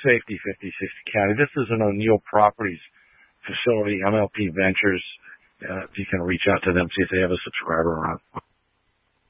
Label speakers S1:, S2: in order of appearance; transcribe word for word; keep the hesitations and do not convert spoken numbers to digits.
S1: safety, fifty sixty County. This is an O'Neill Properties facility, M L P Ventures. Uh, if you can reach out to them, see if they have a subscriber or not.